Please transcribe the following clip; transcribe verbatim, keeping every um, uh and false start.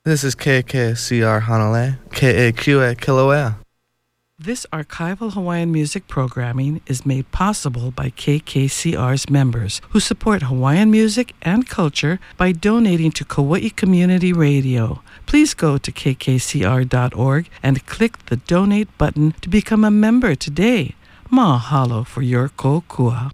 This is K K C R Hanalei, K A Q A Kilauea. This archival Hawaiian music programming is made possible by K K C R's members who support Hawaiian music and culture by donating to Kauai Community Radio. Please go to k k c r dot org and click the donate button to become a member today. Mahalo for your kokua.